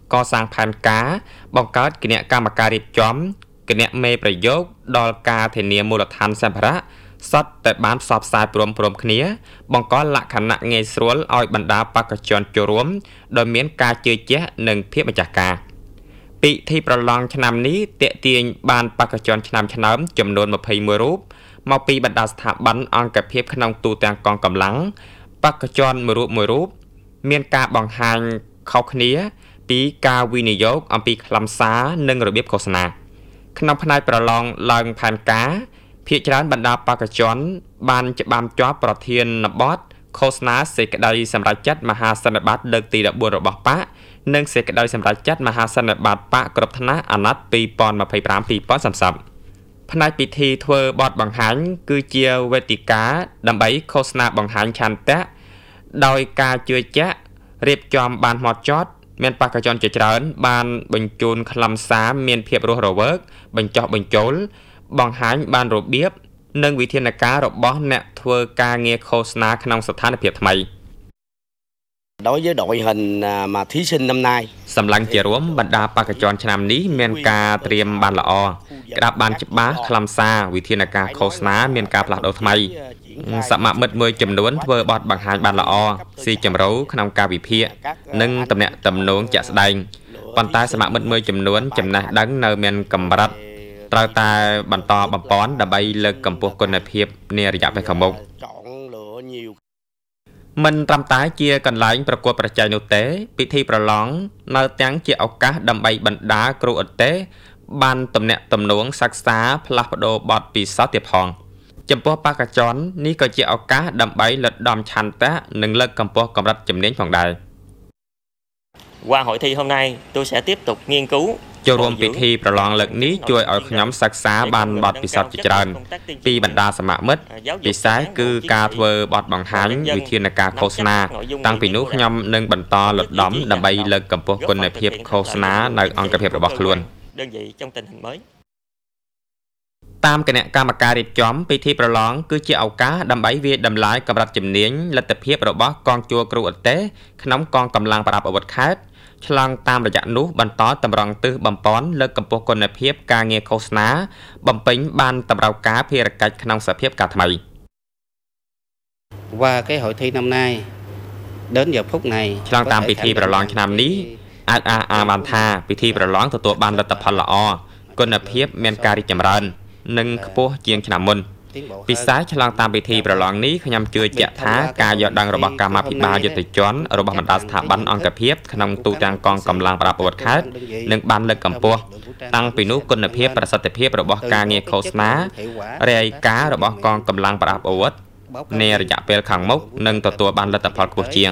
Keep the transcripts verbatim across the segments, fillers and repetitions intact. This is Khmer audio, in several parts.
កសាងផែនការបង្កើតគណៈកម្មការរៀបចំគណៈមេប្រយោគដល់ការធានាមូលដ្ឋានសម្ភារៈសុទ្ធតែបានផ្សព្វផ្សាយព្រមព្រំគ្នាបង្កលក្ខណៈងាយស្រួលឲ្យបណ្ដាបេក្ខជនចូលរួមដោយមានការជឿជាក់និងភាពម្ចាស់ការពិធីប្រឡងឆ្នាំនេះទាក់ទាញបានបេក្ខជនឆ្នាំឆ្នើមចំនួនម្ភៃមួយរូបមកពីបណ្ដាស្ថាប័នអង្គភាពក្នុងទូទាំងកងកម្លាំងបេក្ខជនមួយរូបមួយរូបមានការបង្ហាញខុសគ្នាពីការវិនិយោគអំពីខ្លឹមសារនិងរបៀបឃោសនាក្នុងផ្នែកប្រឡងឡើងផែនការភាគច្រើនបណ្ដាបេក្ខជនបានច្បាំជាប់ប្រធានបទឃោសនាសេចក្តីសម្រេចចិត្តមហាសន្និបាតលើកទីដប់បួនរបស់បកនិងសេចក្តីសម្រេចចិត្តមហាសន្និបាតបកគ្រប់ថ្នាក់អាណត្តិពីរពាន់ម្ភៃប្រាំ ពីរពាន់សាមសិបផ្នែកពិធីធ្វើបទបង្ហាញគឺជាវេទិកាដើម្បីឃោសនាបង្ហាញឆន្ទៈដោយការជឿជាក់រៀបចំបានហ្មត់ចត់មានបេក្ខជនជាច្រើនបានបញ្ជូនខ្លឹមសារមានភាពរស់រវើកបញ្ចុះបញ្ចូលបង្ហាញបានរបៀបនិងវិធានការរបស់អ្នកធ្វើការងារឃោសនាក្នុងស្ថានភាពថ្មី đối với đội hình mà thí sinh năm nay សម្លឹងជារួមបណ្ដាបេក្ខជនឆ្នាំនេះមានការត្រៀមបានល្អក្តាប់បានច្បាស់ខ្លឹមសារវិធានការឃោសនាមានការផ្លាស់ប្ដូរថ្មីសមាមិត្តមួយចំនួនធ្វើបទបង្ហាញបានល្អស៊ីជម្រៅក្នុងការវិភាគនិងតំណាក់តំណងជាក់ស្ដែងប៉ុន្តែសមាមិត្តមួយចំនួនចំណេះដឹងនៅមានកម្រិតត្រូវតែបន្តបំពន់ដើម្បីលើកកម្ពស់គុណភាពនារយៈពេលខាងមុខមិនត្រឹមតែជាកន្លែងប្រកួតប្រជែងនោះទេពិធីប្រឡងនៅទាំងជាឱកាសដើម្បីបណ្ដាគ្រូឧទ្ទេសបានតំណាក់តំណងសិក្សាផ្លាស់ប្ដូរបទពិសោធន៍ទៀតផងចំពោះបេក្ខជននេះក៏ជាឱកាសដើម្បីលទ្ធដំឆន្ទៈនិងលើកកម្ពស់កម្រិតជំនាញផងដែរ Qua hội thi hôm nay tôi sẽ tiếp tục nghiên cứu ចូលរួមពិធីប្រឡងលើកនេះជួយឲ្យខ្ញុំសិក្សាបានបទពិសោធន៍ជាច្រើនពីបណ្ដាសមាមិត្តពិសេសគឺការធ្វើបទបង្ហាញវិធានការឃោសនាតាំងពីនោះខ្ញុំនឹងបន្តលទ្ធដំដើម្បីលើកកម្ពស់គុណភាពឃោសនានៅអង្គភាពរបស់ខ្លួនតាមគណៈកម្មការរៀបចំពិធីប្រឡងគឺជាឱកាសដើម្បីវាយតម្លៃកម្រិតជំនាញលទ្ធភាពរបស់កងជួរគ្រូឧទ្ទេសក្នុងកងកម្លាំងប្រដាប់អាវុធខេត្តឆ្លងតាមរយៈនោះបន្តតម្រង់ទិសបំពន់លើកកម្ពស់គុណភាពការងារឃោសនាបំពេញបានតម្រូវការភារកិច្ចក្នុងសភាពការថ្មី Qua cái hội thi năm nay đến giờ phút này ឆ្លងតាមពិធីប្រឡងឆ្នាំនេះអាចអះអាងបានថាពិធីប្រឡងទទួលបានលទ្ធផលល្អគុណភាពមានការរីកចម្រើននិងខ្ពស់ជាងឆ្នាំមុនពិសេសឆ្លងតាមពិធីប្រឡងនេះខ្ញុំជឿជាក់ថាការយល់ដឹងរបស់កម្មាភិបាលយុទ្ធជនរបស់បណ្ដាស្ថាប័នអង្គភាពក្នុងទូទាំងកងកម្លាំងប្រដាប់អាវុធខេត្តនឹងបានលើកកម្ពស់តាំងពីនោះគុណភាពប្រសិទ្ធភាពរបស់ការងារឃោសនារាយការណ៍របស់កងកម្លាំងប្រដាប់អាវុធនារយៈពេលខាងមុខនឹងទទួលបានលទ្ធផលខ្ពស់ជាង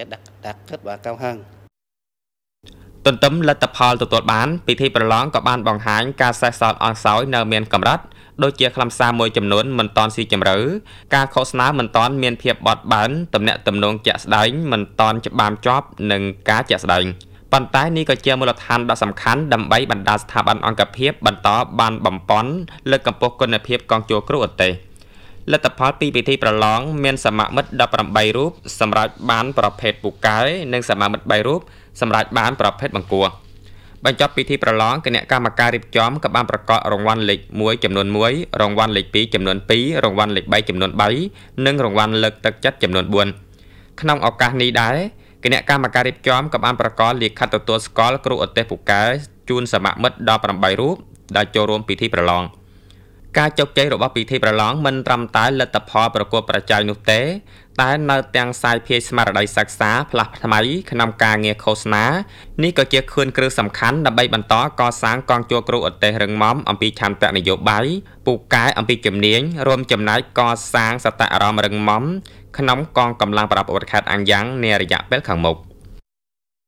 ទន្ទឹមលទ្ធផលទទួលបានពិធីប្រឡងក៏បានបង្ហាញការសេះសល់អន់សោយនៅមានកម្រិតដូចជាខ្លឹមសារមួយចំនួនមិនតាន់ស៊ីជម្រៅការឃោសនាមិនតាន់មានភាពបត់បែនតំណាក់តំណងជាក់ស្ដែងមិនតាន់ច្បាមជាប់នឹងការជាក់ស្ដែងប៉ុន្តែនេះក៏ជាមូលដ្ឋានដ៏សំខាន់ដើម្បីបណ្ដាស្ថាប័នអង្គភាពបន្តបានបំពន់លើកកម្ពស់គុណភាពកងជួរគ្រូឧទ្ទេសលទ្ធផលពីពិធីប្រឡងមានសមាមិត្តដប់ប្រាំបីរូបសម្រាប់បានប្រភេទពូកែនិងសមាមិត្តបីរូបសម្រាប់បានប្រភេទបង្គួរបញ្ចប់ពិធីប្រឡងគណៈកម្មការរៀបចំក៏បានប្រកាសរង្វាន់លេខមួយចំនួនមួយរង្វាន់លេខពីរចំនួនពីររង្វាន់លេខបីចំនួនបីនិងរង្វាន់លើកទឹកចិត្តចំនួនបួនក្នុងឱកាសនេះដែរគណៈកម្មការរៀបចំក៏បានប្រកាសលិខិតទទួលស្គាល់គ្រូឧទ្ទេសពូកែជូនសមាមិត្តដល់ប្រាំបីរូបដែលចូលរួមពិធីប្រឡងការជោគជ័យរបស់ពិធីប្រឡងមិនត្រឹមតែលទ្ធផលប្រកួតប្រជែងនោះទេតែនៅទាំងសាយភាយស្មារតីសិក្សាផ្លាស់ថ្មីក្នុងការងារឃោសនានេះក៏ជាខឿនគ្រឹះសំខាន់ដើម្បីបន្តកសាងកងជួរគ្រូឧទ្ទេសរឹងមាំអំពីឆន្ទៈនយោបាយពូកែអំពីជំនាញរួមចំណែកកសាងសតិអារម្មណ៍រឹងមាំក្នុងកងកម្លាំងប្រដាប់អាវុធខេត្តអាំងយ៉ាងនារយៈពេលខាងមុខ